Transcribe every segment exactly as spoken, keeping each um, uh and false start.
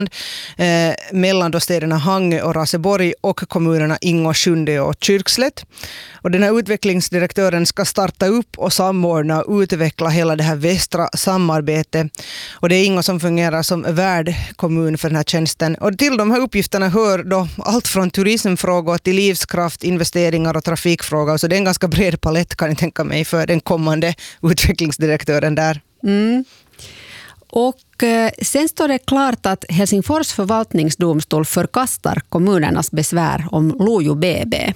eh, mellan då städerna Hangö och Raseborg och kommunerna Ingå, Sjunde och Kyrkslätt. Och den här utvecklingsdirektören ska starta upp och samordna och utveckla hela det här västra samarbetet. Och det är Ingå som fungerar som värdkommun för den här tjänsten. Och till de här uppgifterna hör då allt från turismfrågor till livskraft, investeringar och trafikfrågor. Så det är en ganska bred palett, kan jag tänka mig, för den kommande utvecklingsdirektören där. Mm. Och eh, sen står det klart att Helsingfors förvaltningsdomstol förkastar kommunernas besvär om Lojo B B.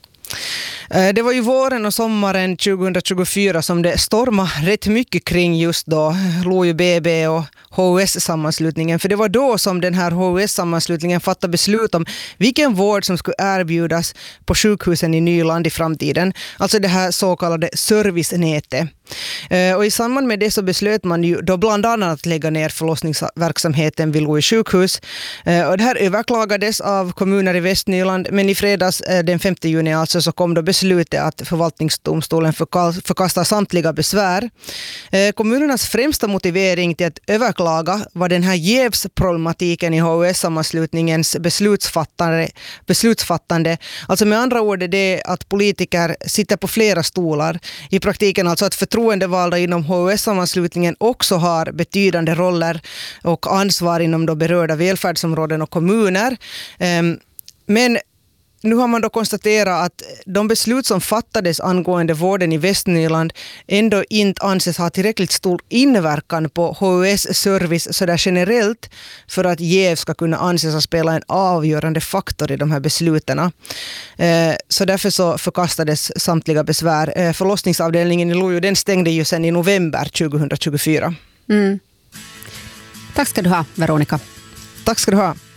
Det var ju våren och sommaren tjugohundratjugofyra som det stormade rätt mycket kring just då Lojo B B och H O S-sammanslutningen. För det var då som den här H O S-sammanslutningen fattade beslut om vilken vård som skulle erbjudas på sjukhusen i Nyland i framtiden. Alltså det här så kallade servicenätet. Och i samband med det så beslöt man ju då bland annat att lägga ner förlossningsverksamheten vid Lojo sjukhus. Och det här överklagades av kommuner i Västnyland, men i fredags den femte juni alltså så kom då beslutet att förvaltningsdomstolen förkastar samtliga besvär. Kommunernas främsta motivering till att överklaga var den här jävsproblematiken i H O S-sammanslutningens beslutsfattande, beslutsfattande. Alltså med andra ord är det att politiker sitter på flera stolar. I praktiken alltså att förtroendevalda inom H O S-sammanslutningen också har betydande roller och ansvar inom de berörda välfärdsområden och kommuner. Men nu har man då konstaterat att de beslut som fattades angående vården i Västnyland ändå inte anses ha tillräckligt stor inverkan på H O S-service så där generellt för att jäv ska kunna anses ha spelat en avgörande faktor i de här besluten. Så därför så förkastades samtliga besvär. Förlossningsavdelningen i Lojo, den stängde ju sedan i november tjugohundratjugofyra. Mm. Tack ska du ha, Veronica. Tack ska du ha.